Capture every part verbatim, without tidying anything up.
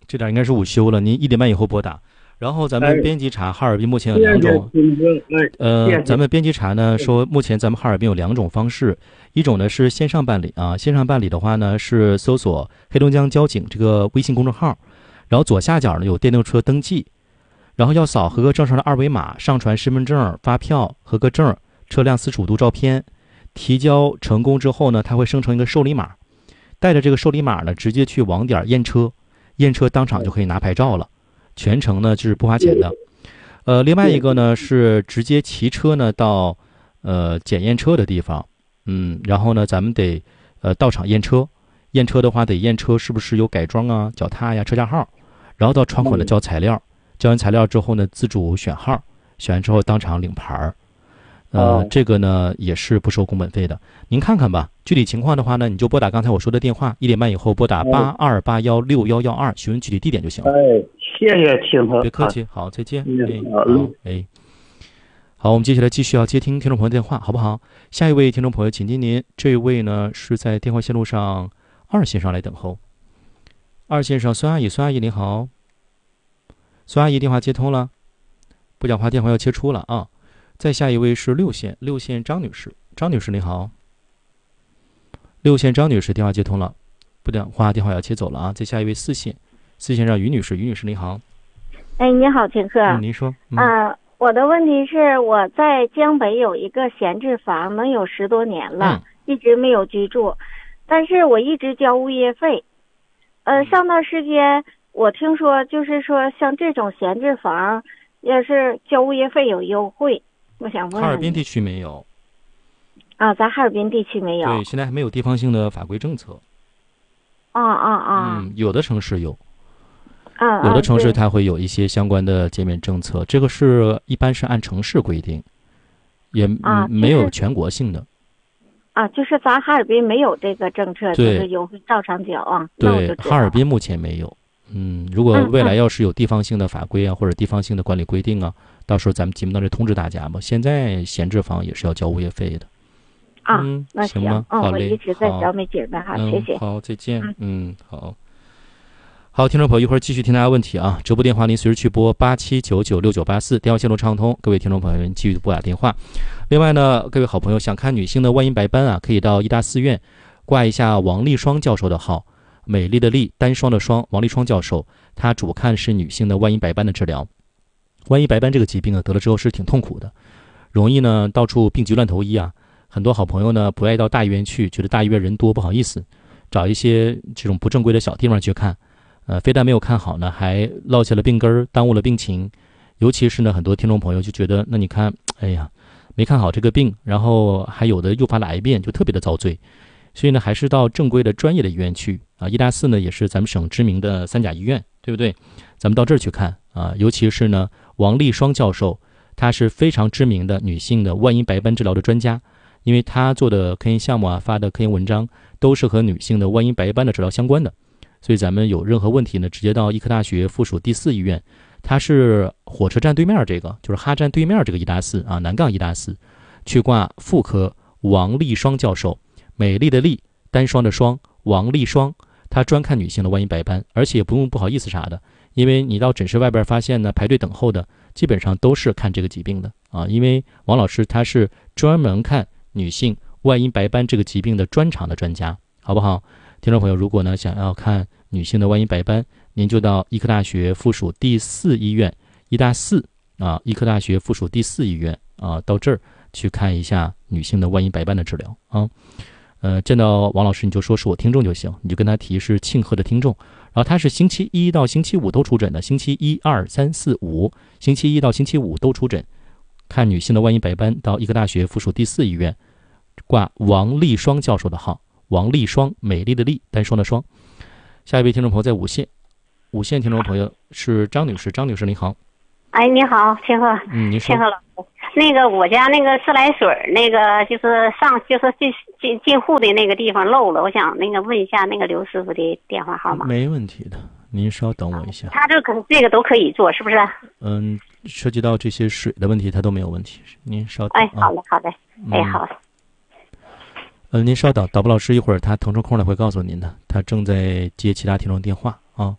这点应该是午休了，您一点半以后拨打。然后咱们编辑查哈尔滨目前有两种，呃，咱们编辑查呢说，目前咱们哈尔滨有两种方式，一种呢是线上办理啊，线上办理的话呢是搜索黑龙江交警这个微信公众号，然后左下角呢有电动车登记，然后要扫合格证上的二维码，上传身份证、发票、合格证、车辆四十五度照片，提交成功之后呢，它会生成一个受理码，带着这个受理码呢，直接去网点验车，验车当场就可以拿牌照了。全程呢就是不花钱的，呃，另外一个呢是直接骑车呢到呃检验车的地方，嗯，然后呢咱们得呃到场验车，验车的话得验车是不是有改装啊、脚踏呀、车架号，然后到窗口呢交材料，交完材料之后呢自主选号，选完之后当场领牌儿，呃，这个呢也是不收工本费的，您看看吧。具体情况的话呢，你就拨打刚才我说的电话，一点半以后拨打八二八幺六幺幺二询问具体地点就行了。 哎，谢谢听众， 别客气，好，再见。 哎， 好，哎，好，我们接下来继续要接听听众朋友电话，好不好？下一位听众朋友，请听您，这位呢是在电话线路上二线上来等候。二线上孙阿姨，孙阿姨您好，孙阿姨电话接通了，不讲话电话要切出了啊。再下一位是六线，六线张女士，张女士您好。六线张女士电话接通了，不讲话电话要切走了啊。再下一位四线，四线上于女士，于女士您好。 哎，你好，秦客。 嗯，您说。 嗯、呃，我的问题是我在江北有一个闲置房，能有十多年了，嗯、一直没有居住，但是我一直交物业费。呃，上段时间我听说，就是说像这种闲置房，要是交物业费有优惠，我想问问。 哈尔滨地区没有。 啊，在哈尔滨地区没有。 对，现在还没有地方性的法规政策。 啊啊啊！ 嗯，有的城市有。 啊， 有的城市它会有一些相关的减免政策，这个是一般是按城市规定，也、 啊、 没有全国性的。 啊，就是咱哈尔滨没有这个政策，就是优惠照常缴啊。 对，哈尔滨目前没有。嗯，如果未来要是有地方性的法规啊，嗯、或者地方性的管理规定啊，到时候咱们节目当中通知大家吧。现在闲置房也是要交物业费的。 啊， 嗯， 那行吗？ 嗯、 好嘞， 我一直在找美姐们哈，谢谢。 好，再见。嗯，嗯好。好，听众朋友，一会儿继续听大家问题啊！直播电话您随时去拨八七九九六九八四，电话线路畅通，各位听众朋友们继续拨打电话。另外呢，各位好朋友想看女性的万阴白斑啊，可以到医大四院挂一下王丽双教授的号，美丽的丽，单双的双，王丽双教授，他主看是女性的万阴白斑的治疗。万阴白斑这个疾病呢，得了之后是挺痛苦的，容易呢到处病急乱投医啊。很多好朋友呢不爱到大医院去，觉得大医院人多不好意思，找一些这种不正规的小地方去看。呃，非但没有看好呢，还落下了病根儿，耽误了病情。尤其是呢，很多听众朋友就觉得，那你看，哎呀，没看好这个病，然后还有的诱发了癌变，就特别的遭罪。所以呢，还是到正规的专业的医院去啊。医大四呢，也是咱们省知名的三甲医院，对不对？咱们到这儿去看啊。尤其是呢，王丽双教授，他是非常知名的女性的万阴白斑治疗的专家，因为他做的科研项目啊，发的科研文章都是和女性的万阴白斑的治疗相关的。所以咱们有任何问题呢，直接到医科大学附属第四医院，它是火车站对面，这个就是哈站对面这个医大四啊，南杠医大四，去挂妇科王丽双教授，美丽的丽，单双的双，王丽双，他专看女性的万阴白斑，而且也不用不好意思啥的，因为你到诊室外边发现呢，排队等候的基本上都是看这个疾病的啊，因为王老师他是专门看女性万阴白斑这个疾病的专长的专家，好不好？听众朋友，如果呢想要看女性的万阴白斑，您就到医科大学附属第四医院医大四啊，医科大学附属第四医院啊，到这儿去看一下女性的万阴白斑的治疗啊。呃，见到王老师你就说是我听众就行，你就跟他提是庆贺的听众。然后他是星期一到星期五都出诊的，星期一、二、三、四、五，星期一到星期五都出诊，看女性的万阴白斑，到医科大学附属第四医院挂王丽双教授的号。王丽双，美丽的丽，单双的双。下一位听众朋友在五线，五线听众朋友是张女士，张女士你好。 哎，你好，千鹤。 嗯，你说。 千鹤老师，那个我家那个自来水那个就是上就是进进进户的那个地方漏了，我想那个问一下那个刘师傅的电话号码。 没问题的，您稍等我一下。 他这可这个都可以做，是不是？ 嗯，涉及到这些水的问题，他都没有问题。您稍等。 哎，好的，好的，哎，好的。 呃，您稍等，导播老师一会儿他腾出空来会告诉您的，他正在接其他听众电话啊。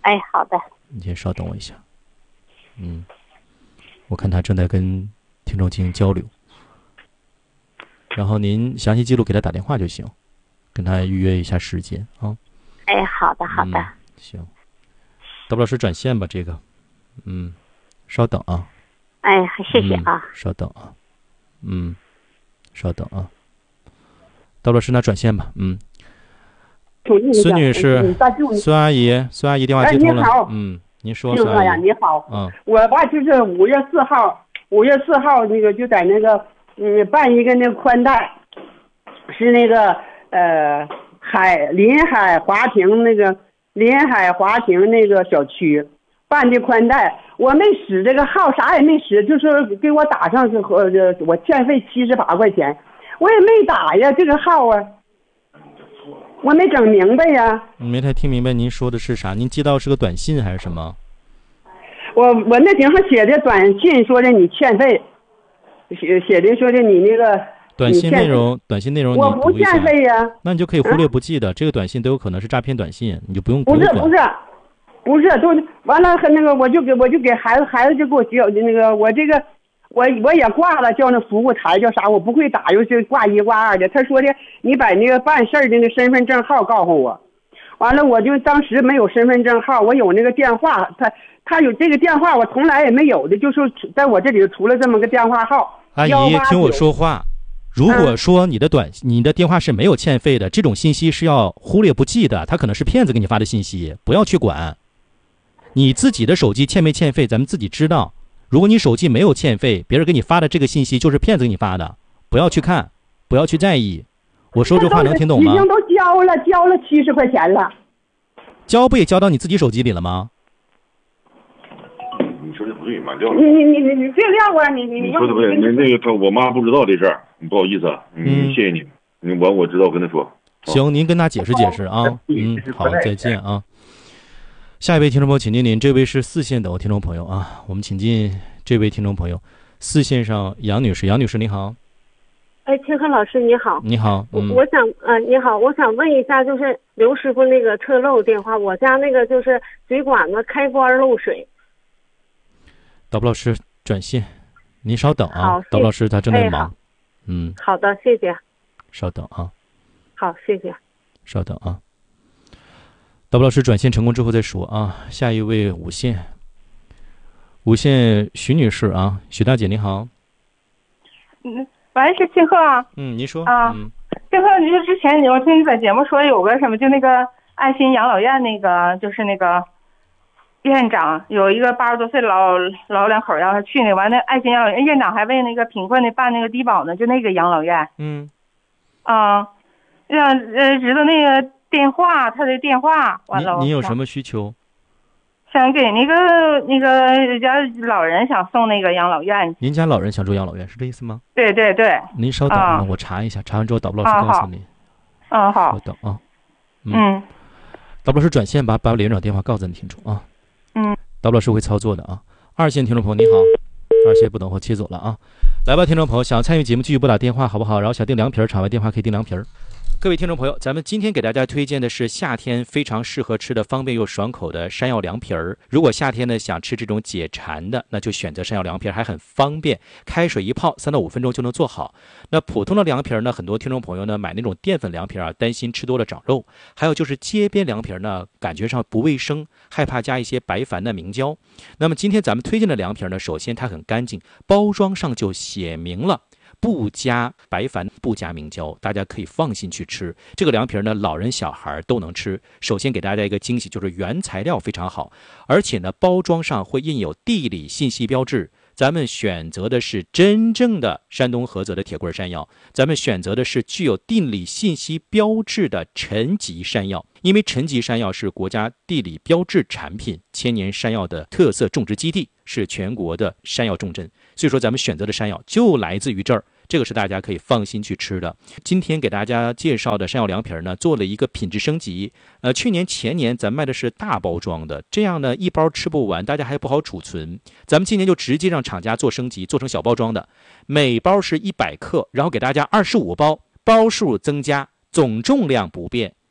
哎，好的。 你先稍等我一下。嗯，我看他正在跟听众进行交流，然后您详细记录给他打电话就行，跟他预约一下时间啊。 哎，好的好的。 嗯、行，导播老师转线吧，这个，嗯，稍等啊。 哎，谢谢啊。 嗯、稍等啊。嗯，稍等啊。导播老师，那转线吧。嗯。孙女士，孙阿姨，孙阿姨电话接通了。 哎、你好， 嗯，您说， 孙阿姨，你好。 嗯， 我吧就是五月四号，五月四号那个就在那个嗯办一个那个宽带，是那个呃海临海华庭那个临海华庭那个小区办的宽带，我没使这个号，啥也没使，就说给我打上是和我欠费七十八块钱，我也没打呀这个号啊。我没整明白呀， 没太听明白您说的是啥？您接到是个短信还是什么？ 我我那顶上写的短信说的你欠费，写写的说的你那个短信内容，短信内容你我不欠费呀， 那你就可以忽略不计的，啊、这个短信都有可能是诈骗短信，你就不用不是不是不是都完了和那个我就给我就给孩子孩子就给我叫那个我这个。我我也挂了，叫那服务台叫啥？我不会打，又是挂一挂二的。他说的，你把那个办事儿的那身份证号告诉我。完了，我就当时没有身份证号，我有那个电话，他他有这个电话，我从来也没有的，就说在我这里除了这么个电话号。 阿姨，听我说话。如果说你的短、嗯、你的电话是没有欠费的，这种信息是要忽略不计的，他可能是骗子给你发的信息，不要去管。你自己的手机欠没欠费，咱们自己知道。如果你手机没有欠费，别人给你发的这个信息就是骗子给你发的，不要去看，不要去在意。我说这话能听懂吗？ 已经都交了，交了七十块钱了。 交不也交到你自己手机里了吗？ 你说的不对，满掉了。 你你你你你别撂啊！你你你说的不对，那那个他我妈不知道这事儿，不好意思啊。嗯，谢谢你，你我我知道，我跟他说。 行，您跟他解释解释啊。嗯，好，再见啊。下一位听众朋友，请进您。这位是四线等听众朋友啊，我们请进这位听众朋友，四线上杨女士。杨女士，你好。 哎，千鹤老师你好。 你好。嗯、 我想呃，你好，我想问一下，就是刘师傅那个车漏电话，我家那个就是水管子开关漏水。 导播老师转线，您稍等啊。导播老师他正在忙。哎、嗯。 好的，谢谢。 稍等啊。 好，谢谢。 稍等啊。导播老师转线成功之后再说啊。下一位五线，五线徐女士啊，徐大姐你好。 嗯，喂，是庆贺啊。 嗯，您说啊。 嗯， 庆贺，你就之前我听你在节目说有个什么，就那个爱心养老院那个，就是那个院长有一个八十多岁老老两口让他去那，完了爱心养老院院长还为那个贫困的办那个低保呢，就那个养老院。 嗯。 啊，让呃知道那个。电话，他的电话完了。 你有什么需求？ 想给那个那个家老人想送那个养老院。 您家老人想住养老院是这意思吗？ 对对对。 您稍等啊，我查一下，查完之后导播老师告诉你。 嗯，好。 稍等啊。 嗯。 嗯导播老师转线把把连长电话告诉你听众啊。 嗯。 导播老师会操作的啊。二线听众朋友你好，二线不等候切走了啊。来吧，听众朋友，想要参与节目继续拨打电话好不好？然后想订凉皮儿，场外电话可以订凉皮儿。各位听众朋友，咱们今天给大家推荐的是夏天非常适合吃的方便又爽口的山药凉皮儿。如果夏天呢想吃这种解馋的，那就选择山药凉皮儿，还很方便，开水一泡，三到五分钟就能做好。那普通的凉皮儿呢，很多听众朋友呢买那种淀粉凉皮儿啊，担心吃多了长肉；还有就是街边凉皮儿呢，感觉上不卫生，害怕加一些白矾的明胶。那么今天咱们推荐的凉皮儿呢，首先它很干净，包装上就写明了。不加白矾，不加明胶，大家可以放心去吃。这个凉皮呢，老人小孩都能吃。首先给大家一个惊喜，就是原材料非常好，而且呢，包装上会印有地理信息标志。咱们选择的是真正的山东菏泽的铁棍山药，咱们选择的是具有地理信息标志的陈吉山药，因为陈吉山药是国家地理标志产品，千年山药的特色种植基地，是全国的山药重镇，所以说咱们选择的山药就来自于这儿。这个是大家可以放心去吃的。今天给大家介绍的山药凉皮呢，做了一个品质升级。呃，去年前年咱卖的是大包装的，这样呢一包吃不完，大家还不好储存。咱们今年就直接让厂家做升级，做成小包装的，每包是一百克，然后给大家二十五包，包数增加，总重量不变。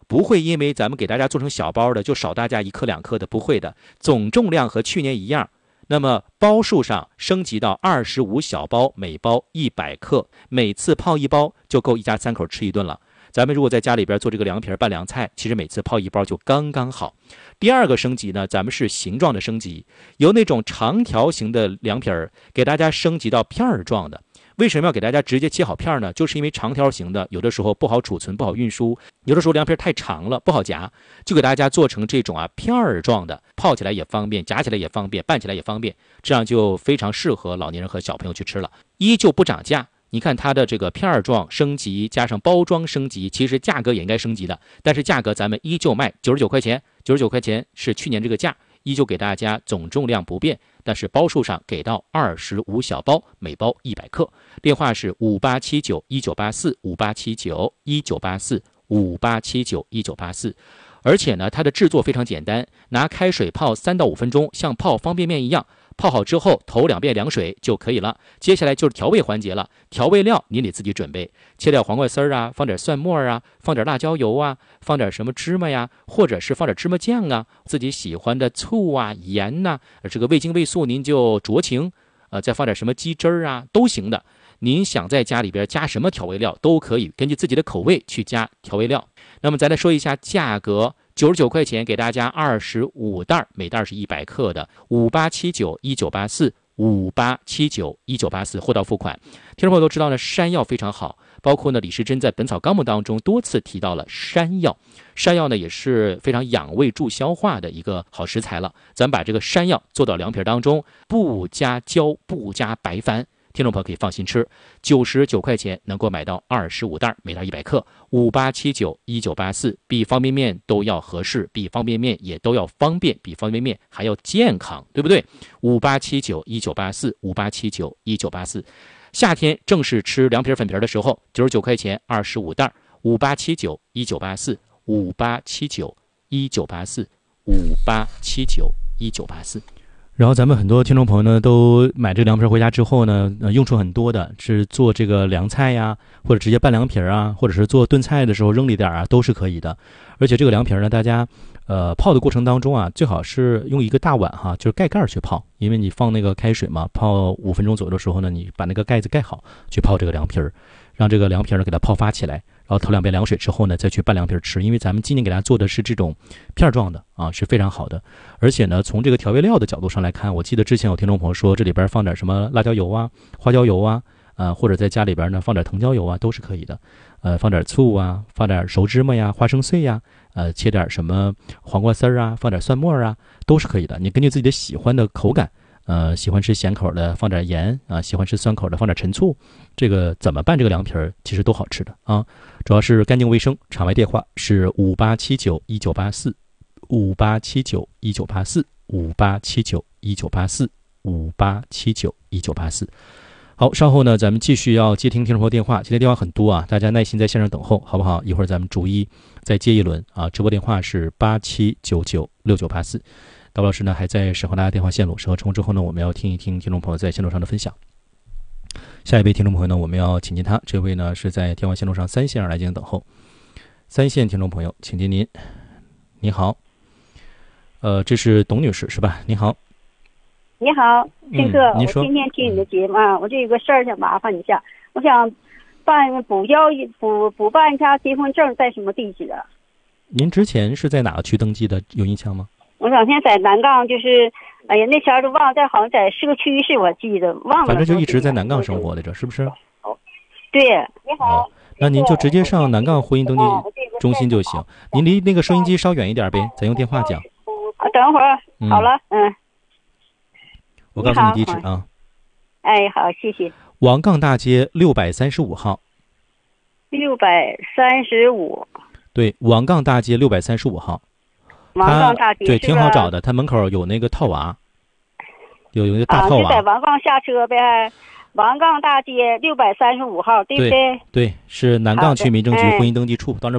不会因为咱们给大家做成小包的就少大家一克两克的，不会的，总重量和去年一样。那么包数上升级到二十五小包，每包一百克，每次泡一包就够一家三口吃一顿了。咱们如果在家里边做这个凉皮拌凉菜，其实每次泡一包就刚刚好。第二个升级呢，咱们是形状的升级，由那种长条形的凉皮儿给大家升级到片儿状的。为什么要给大家直接切好片呢？就是因为长条形的有的时候不好储存，不好运输，有的时候凉皮太长了不好夹，就给大家做成这种啊片儿状的，泡起来也方便，夹起来也方便，拌起来也方便，这样就非常适合老年人和小朋友去吃了。依旧不涨价。你看它的这个片儿状升级加上包装升级，其实价格也应该升级的，但是价格咱们依旧卖九十九块钱，九十九块钱是去年这个价，依旧给大家总重量不变，但是包数上给到二十五小包，每包一百克。电话是五八七九一九八四 五八七九一九八四 五八七九一九八四。而且呢，它的制作非常简单，拿开水泡三到五分钟，像泡方便面一样。泡好之后，头两遍凉水就可以了。接下来就是调味环节了，调味料您得自己准备，切掉黄瓜丝儿啊，放点蒜末啊，放点辣椒油啊，放点什么芝麻呀，或者是放点芝麻酱啊，自己喜欢的醋啊、盐呐、啊，这个味精味素您就酌情，呃，再放点什么鸡汁儿啊，都行的。您想在家里边加什么调味料都可以，根据自己的口味去加调味料。那么再来说一下价格。九十九块钱给大家二十五袋，每袋是一百克的，五八七九一九八四 五八七九一九八四，货到付款。听众朋友都知道呢，山药非常好，包括呢李时珍在《本草纲目》当中多次提到了山药，山药呢也是非常养胃助消化的一个好食材了。咱把这个山药做到凉皮当中，不加椒，不加白矾。听众朋友可以放心吃，九十九块钱能够买到二十五袋，每袋一百克，五八七九一九八四，比方便面都要合适，比方便面也都要方便，比方便面还要健康，对不对？五八七九一九八四，五八七九一九八四。夏天正是吃凉皮粉皮的时候，九十九块钱二十五袋，五八七九一九八四，五八七九一九八四，五八七九一九八四。然后咱们很多听众朋友呢，都买这个凉皮回家之后呢，呃，用处很多的，是做这个凉菜呀，或者直接拌凉皮啊，或者是做炖菜的时候扔里点啊，都是可以的。而且这个凉皮呢，大家呃泡的过程当中啊，最好是用一个大碗哈，就是盖盖去泡，因为你放那个开水嘛，泡五分钟左右的时候呢，你把那个盖子盖好，去泡这个凉皮儿，让这个凉皮呢给它泡发起来。然后头两遍凉水之后呢，再去拌凉皮吃，因为咱们今年给大家做的是这种片状的啊，是非常好的。而且呢，从这个调味料的角度上来看，我记得之前有听众朋友说，这里边放点什么辣椒油啊、花椒油啊，呃，或者在家里边呢放点藤椒油啊，都是可以的。呃，放点醋啊，放点熟芝麻呀、花生碎呀，呃，切点什么黄瓜丝儿啊，放点蒜末啊，都是可以的。你根据自己的喜欢的口感。呃，喜欢吃咸口的放点盐啊，喜欢吃酸口的放点陈醋，这个怎么拌这个凉皮儿，其实都好吃的啊。主要是干净卫生。场外电话是五八七九一九八四，五八七九一九八四，五八七九一九八四，五八七九一九八四。好，稍后呢，咱们继续要接听听众朋友电话。今天电话很多啊，大家耐心在线上等候，好不好？一会儿咱们逐一再接一轮啊。直播电话是八七九九六九八四。高老师呢还在审核大家电话线路，审核成功之后呢，我们要听一听听众朋友在线路上的分享。下一位听众朋友呢，我们要请进他，这位呢是在电话线路上三线上来进行等候。三线听众朋友，请接您。你好，呃，这是董女士是吧？你好。 你好，听哥、 嗯，您说。 我今天听你的节目啊，我这有个事儿想麻烦一下，我想办补交一补补办一下结婚证，在什么地址啊？ 您之前是在哪个区登记的？有印象吗？ 我两天在南岗，就是哎呀，那前儿都忘了，在好像在市区是我记得忘了。 反正就一直在南岗生活来着，是不是？ 对，你好。 哦，那您就直接上南岗婚姻登记中心就行。您离那个收音机稍远一点呗，咱用电话讲。 啊，等会儿， 嗯、 好了，嗯。 我告诉你地址啊。 哎，好，谢谢。 王杠大街六百三十五号。 六百三十五。 对，王杠大街六百三十五号。 王杠大街对，挺好找的。他门口有那个套娃，有有那个大套娃。 啊，就在王杠下车呗。王杠大街六百三十五号，对不对？ 对，是南岗区民政局婚姻登记处，到那